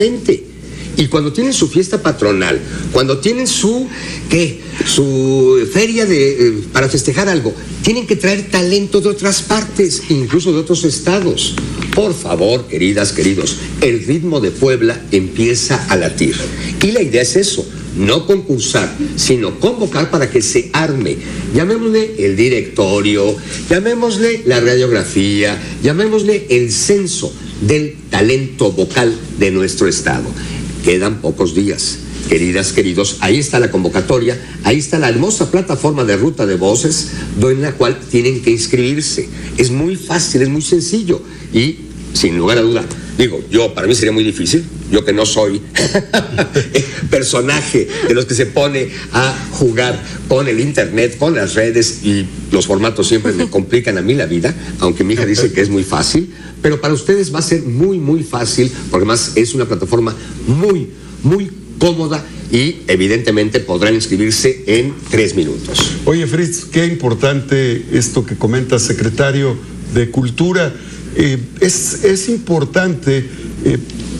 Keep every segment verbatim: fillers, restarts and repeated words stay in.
Y cuando tienen su fiesta patronal, cuando tienen su, ¿qué? Su feria de, eh, para festejar algo, tienen que traer talento de otras partes, incluso de otros estados. Por favor, queridas, queridos, el ritmo de Puebla empieza a latir. Y la idea es eso, no concursar, sino convocar para que se arme. Llamémosle el directorio, llamémosle la radiografía, llamémosle el censo del talento vocal de nuestro estado. Quedan pocos días, queridas, queridos, ahí está la convocatoria, ahí está la hermosa plataforma de Ruta de Voces, en la cual tienen que inscribirse. Es muy fácil, es muy sencillo y, sin lugar a duda, digo, yo, para mí sería muy difícil, yo que no soy personaje de los que se pone a jugar con el internet, con las redes, y los formatos siempre me complican a mí la vida, aunque mi hija dice que es muy fácil, pero para ustedes va a ser muy, muy fácil, porque además es una plataforma muy, muy cómoda y evidentemente podrán inscribirse en tres minutos. Oye, Fritz, qué importante esto que comenta secretario de Cultura. Eh, es, es importante eh,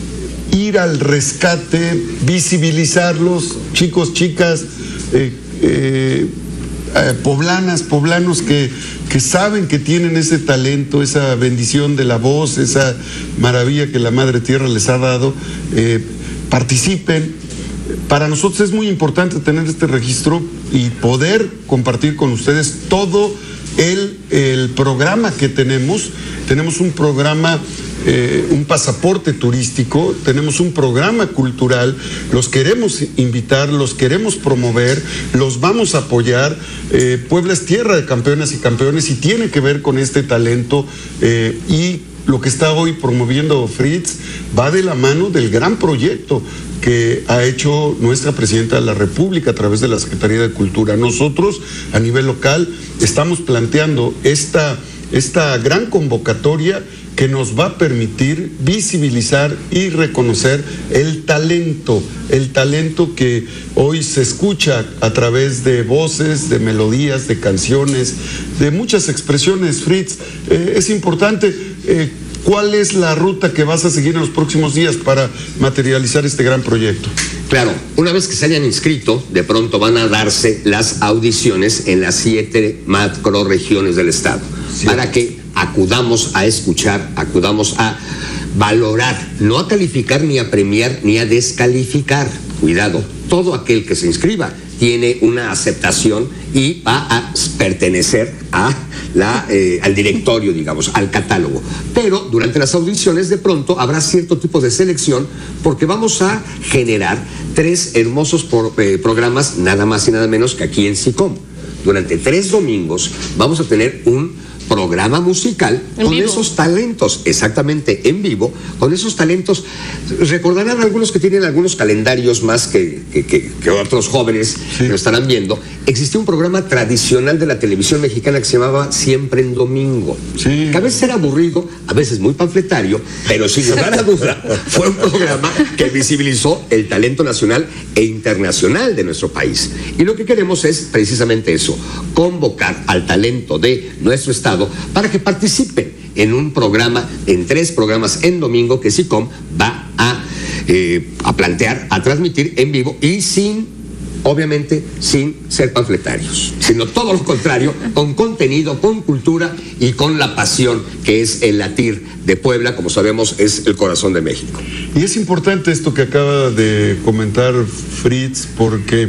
ir al rescate, visibilizarlos, chicos, chicas, eh, eh, eh, poblanas, poblanos que, que saben que tienen ese talento, esa bendición de la voz, esa maravilla que la Madre Tierra les ha dado, eh, participen. Para nosotros es muy importante tener este registro y poder compartir con ustedes todo el, el programa que tenemos. Tenemos un programa, eh, un pasaporte turístico, tenemos un programa cultural, los queremos invitar, los queremos promover, los vamos a apoyar. Eh, Puebla es tierra de campeonas y campeones y tiene que ver con este talento, eh, y lo que está hoy promoviendo Fritz va de la mano del gran proyecto que ha hecho nuestra Presidenta de la República a través de la Secretaría de Cultura. Nosotros, a nivel local, estamos planteando esta, esta gran convocatoria que nos va a permitir visibilizar y reconocer el talento, el talento que hoy se escucha a través de voces, de melodías, de canciones, de muchas expresiones. Fritz, eh, es importante. Eh, ¿Cuál es la ruta que vas a seguir en los próximos días para materializar este gran proyecto? Claro, una vez que se hayan inscrito, de pronto van a darse las audiciones en las siete macroregiones del estado, sí, para que acudamos a escuchar, acudamos a valorar, no a calificar, ni a premiar, ni a descalificar. Cuidado, todo aquel que se inscriba tiene una aceptación y va a pertenecer a la, eh, al directorio, digamos, al catálogo. Pero durante las audiciones de pronto habrá cierto tipo de selección, porque vamos a generar tres hermosos por, eh, programas, nada más y nada menos que aquí en SICOM. Durante tres domingos vamos a tener un programa musical con vivo. Esos talentos, exactamente, en vivo, con esos talentos. Recordarán algunos que tienen algunos calendarios más que, que, que, que otros jóvenes, sí, lo estarán viendo. Existía un programa tradicional de la televisión mexicana que se llamaba Siempre en Domingo, sí, que a veces era aburrido, a veces muy panfletario, pero sin lugar a duda fue un programa que visibilizó el talento nacional e internacional de nuestro país. Y lo que queremos es precisamente eso, convocar al talento de nuestro estado para que participen en un programa, en tres programas en domingo que SICOM va a, eh, a plantear, a transmitir en vivo y sin, obviamente, sin ser panfletarios, sino todo lo contrario, con contenido, con cultura y con la pasión que es el latir de Puebla, como sabemos, es el corazón de México. Y es importante esto que acaba de comentar Fritz, porque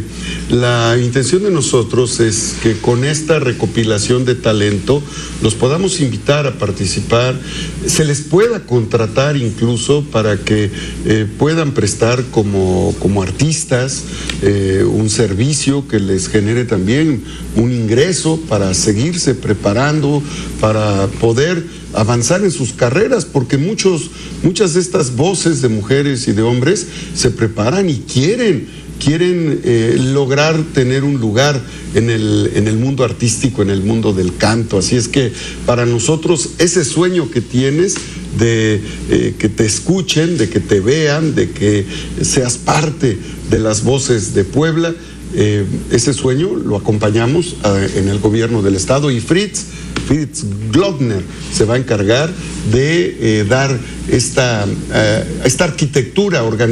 la intención de nosotros es que con esta recopilación de talento los podamos invitar a participar, se les pueda contratar incluso para que eh, puedan prestar como, como artistas eh, un servicio que les genere también un ingreso para seguirse preparando, para poder avanzar en sus carreras, porque muchos, muchas de estas voces de mujeres y de hombres se preparan y quieren, quieren eh, lograr tener un lugar en el, en el mundo artístico, en el mundo del canto. Así es que para nosotros ese sueño que tienes de eh, que te escuchen, de que te vean, de que seas parte de las voces de Puebla, eh, ese sueño lo acompañamos eh, en el gobierno del estado. Y Fritz, Fritz Glockner se va a encargar de eh, dar esta, uh, esta arquitectura organizada